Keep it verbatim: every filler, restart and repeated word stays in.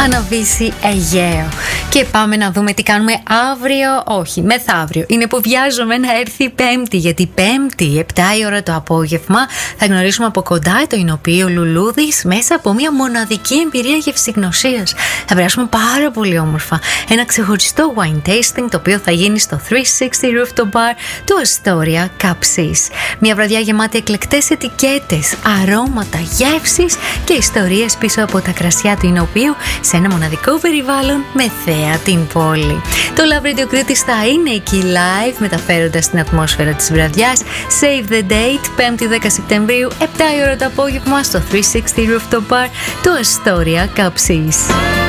Αναβήσει Αιγαίο. Και πάμε να δούμε τι κάνουμε αύριο. Όχι, μεθαύριο. Είναι που βιάζομαι να έρθει η Πέμπτη. Γιατί Πέμπτη, επτά η ώρα το απόγευμα, θα γνωρίσουμε από κοντά το Ηνωπείο Λουλούδης μέσα από μια μοναδική εμπειρία γευσηγνωσίας. Θα περάσουμε πάρα πολύ όμορφα. Ένα ξεχωριστό wine tasting, το οποίο θα γίνει στο τριακόσια εξήντα Rooftop Bar του Astoria Campsis. Μια βραδιά γεμάτη εκλεκτές ετικέτες, αρώματα, γεύσεις και ιστορίες πίσω από τα κρασιά του Ηνωπείου, σε ένα μοναδικό περιβάλλον με θέα την πόλη. Το Love Radio Κρήτης θα είναι εκεί live, μεταφέροντας την ατμόσφαιρα της βραδιάς. Save the date, πέμπτη δέκα Σεπτεμβρίου, επτά η ώρα το απόγευμα, στο τριακόσια εξήντα Rooftop Bar του Astoria Campsis.